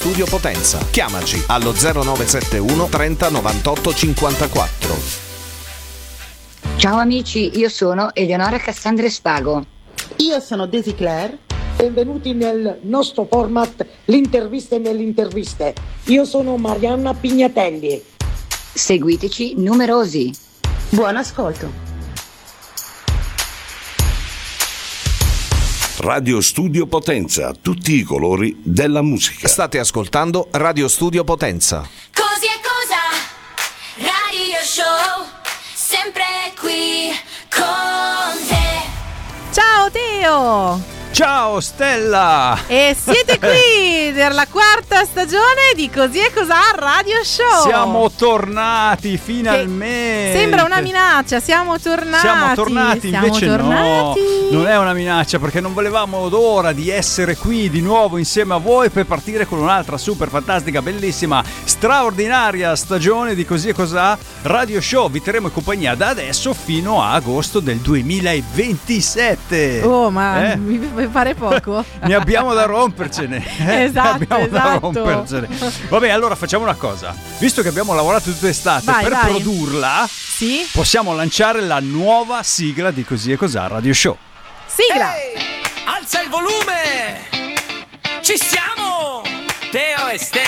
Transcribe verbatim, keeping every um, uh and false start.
Studio Potenza. Chiamaci allo zero nove sette uno trenta novantotto cinquantaquattro. Ciao amici, io sono Eleonora Cassandre Spago. Io sono Daisy Claire. Benvenuti nel nostro format L'interviste nelle interviste. Io sono Marianna Pignatelli. Seguiteci numerosi. Buon ascolto. Radio Studio Potenza, tutti i colori della musica. State ascoltando Radio Studio Potenza. Così è cosa, radio show, sempre qui con te. Ciao Teo! Ciao Stella! E siete qui per la quarta stagione di Così e Cos'ha Radio Show. Siamo tornati finalmente. Che sembra una minaccia, siamo tornati. Siamo tornati, siamo invece tornati. no, non è una minaccia, perché non volevamo d'ora di essere qui di nuovo insieme a voi per partire con un'altra super fantastica, bellissima, straordinaria stagione di Così e Cos'ha Radio Show. Vi terremo in compagnia da adesso fino a agosto del duemilaventisette. Oh, ma eh? mi fare poco. Ne abbiamo da rompercene. Eh? Esatto, ne abbiamo esatto. da rompercene. Vabbè, allora facciamo una cosa. Visto che abbiamo lavorato tutta l'estate Vai, per vai. produrla, Sì? possiamo lanciare la nuova sigla di Così e Cos'ha Radio Show. Sigla! Ehi, alza il volume! Ci siamo! Teo e Ste